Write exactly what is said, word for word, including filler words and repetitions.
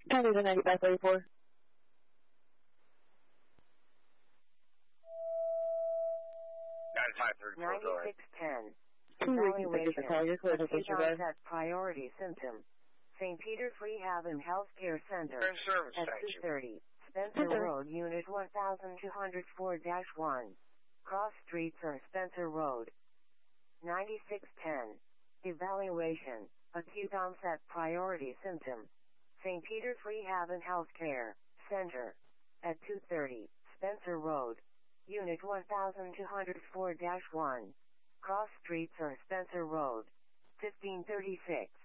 County to ninety-five thirty-four. ninety-five thirty-four, go ahead. ninety-six ten. Evaluation. Acute onset priority symptom. Saint Peter's Rehab and Healthcare Center. In service, at thank two you. thirty. Spencer Okay. Road, Unit one thousand two hundred four dash one. Cross Streets or Spencer Road. ninety-six ten. Evaluation. Acute onset priority symptom. Saint Peter's Rehab and Healthcare Center. At two thirty. Spencer Road. Unit one thousand two hundred four dash one. Cross Streets or Spencer Road. fifteen thirty-six.